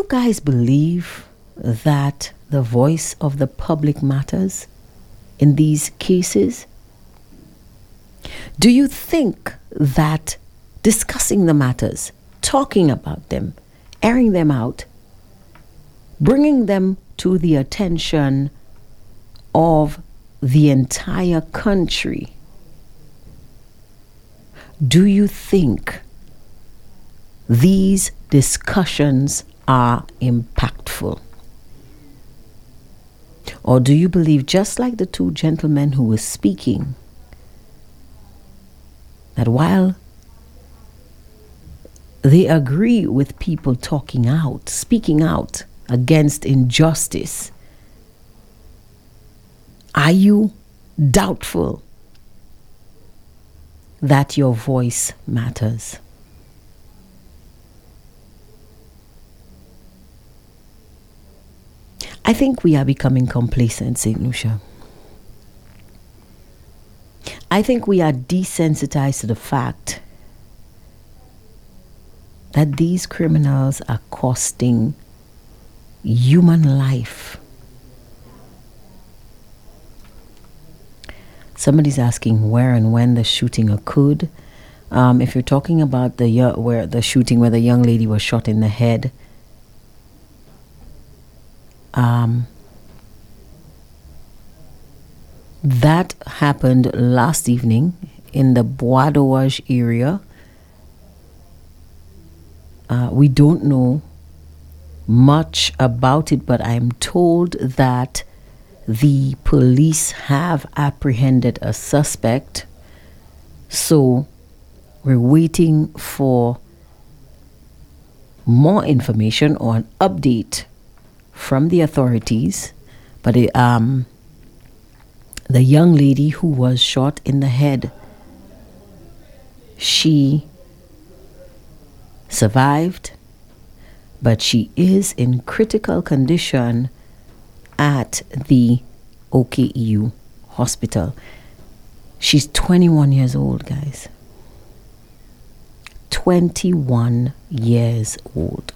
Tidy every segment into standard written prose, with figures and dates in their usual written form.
you guys believe that the voice of the public matters in these cases? Do you think that discussing the matters, talking about them, airing them out, bringing them to the attention of the entire country, do you think these discussions are impactful? Or do you believe, just like the two gentlemen who were speaking, that while they agree with people talking out, speaking out against injustice, are you doubtful that your voice matters? I think we are becoming complacent, St. Lucia. I think we are desensitized to the fact that these criminals are costing human life. Somebody's asking where and when the shooting occurred. If you're talking about the shooting where the young lady was shot in the head, that happened last evening in the Bois d'Orge area. We don't know much about it, but I'm told that the police have apprehended a suspect. So we're waiting for more information or an update from the authorities. But the young lady who was shot in the head, she survived, but she is in critical condition at the OKEU hospital. She's 21 years old, guys. 21 years old.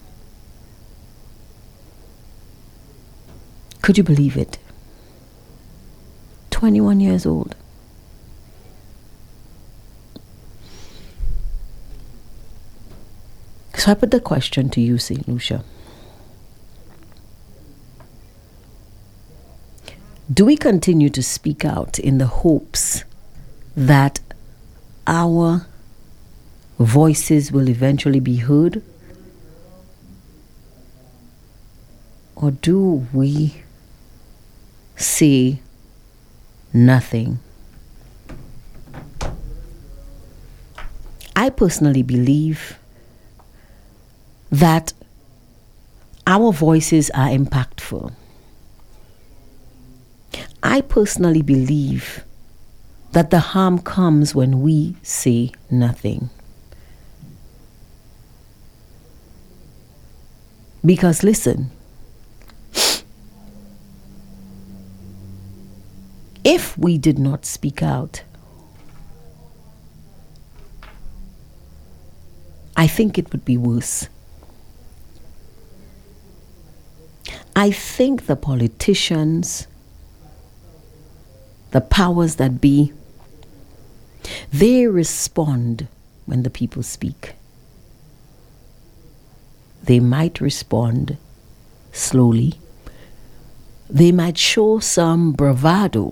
Could you believe it? 21 years old. So I put the question to you, St. Lucia. Do we continue to speak out in the hopes that our voices will eventually be heard? Or do we say nothing? I personally believe that our voices are impactful. I personally believe that the harm comes when we say nothing. Because listen, if we did not speak out, I think it would be worse. I think the politicians, the powers that be, they respond when the people speak. They might respond slowly. They might show some bravado.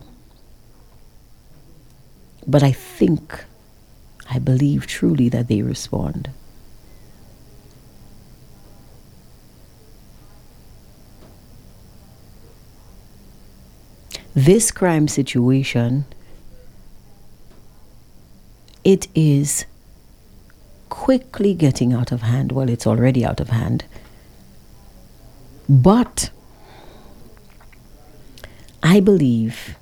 But I believe truly that they respond. This crime situation, it is quickly getting out of hand. Well, it's already out of hand. But I believe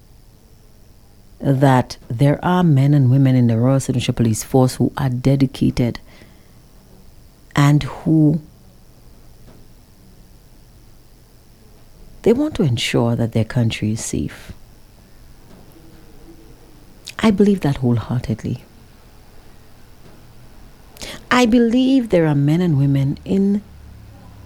that there are men and women in the Royal St. Lucia Police Force who are dedicated and who they want to ensure that their country is safe. I believe that wholeheartedly. I believe there are men and women in